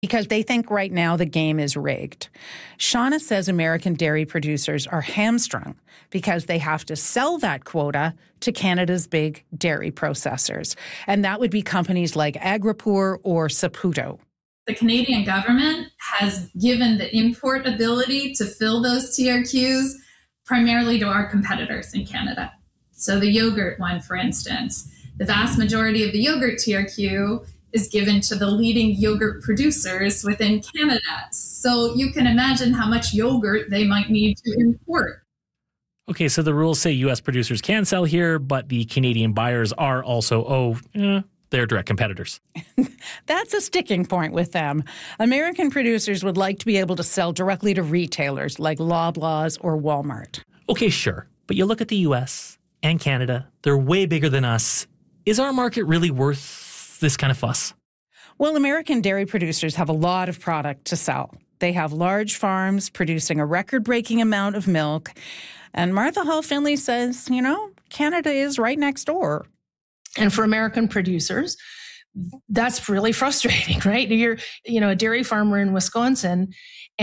because they think right now the game is rigged. Shauna says American dairy producers are hamstrung because they have to sell that quota to Canada's big dairy processors. And that would be companies like Agripour or Saputo. The Canadian government has given the import ability to fill those TRQs primarily to our competitors in Canada. So the yogurt one, for instance, the vast majority of the yogurt TRQ is given to the leading yogurt producers within Canada. So you can imagine how much yogurt they might need to import. Okay, so the rules say U.S. producers can sell here, but the Canadian buyers are also, they're direct competitors. That's a sticking point with them. American producers would like to be able to sell directly to retailers like Loblaws or Walmart. Okay, sure. But you look at the U.S. and Canada, they're way bigger than us. Is our market really worth this kind of fuss? Well, American dairy producers have a lot of product to sell. They have large farms producing a record-breaking amount of milk. And Martha Hall Finley says, Canada is right next door. And for American producers, that's really frustrating, right? You're, a dairy farmer in Wisconsin,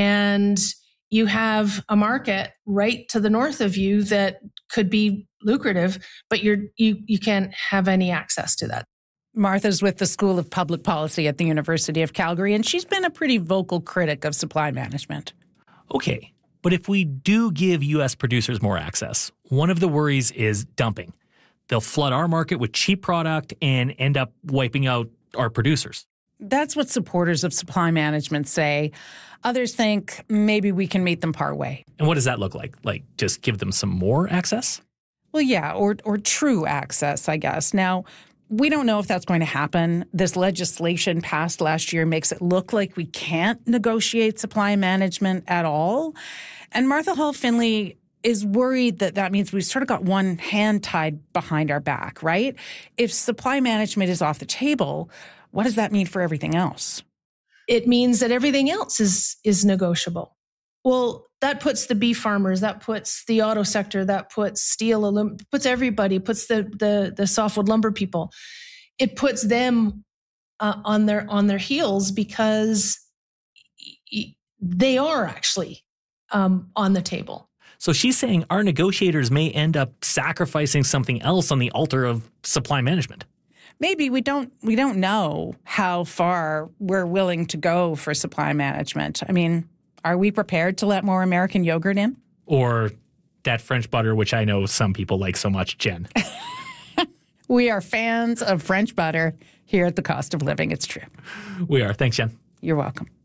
and you have a market right to the north of you that could be lucrative, but you can't have any access to that. Martha's with the School of Public Policy at the University of Calgary, and she's been a pretty vocal critic of supply management. Okay, but if we do give U.S. producers more access, one of the worries is dumping. They'll flood our market with cheap product and end up wiping out our producers. That's what supporters of supply management say. Others think maybe we can meet them partway. And what does that look like? Like just give them some more access? Well, yeah, or true access, I guess. Now, we don't know if that's going to happen. This legislation passed last year makes it look like we can't negotiate supply management at all. And Martha Hall Finley is worried that means we've sort of got one hand tied behind our back, right? If supply management is off the table, what does that mean for everything else? It means that everything else is negotiable. Well, that puts the beef farmers, that puts the auto sector, that puts steel, puts everybody, puts the softwood lumber people. It puts them on their heels because they are actually on the table. So she's saying our negotiators may end up sacrificing something else on the altar of supply management. Maybe we don't know how far we're willing to go for supply management. I mean, are we prepared to let more American yogurt in? Or that French butter, which I know some people like so much, Jen. We are fans of French butter here at The Cost of Living. It's true. We are. Thanks, Jen. You're welcome.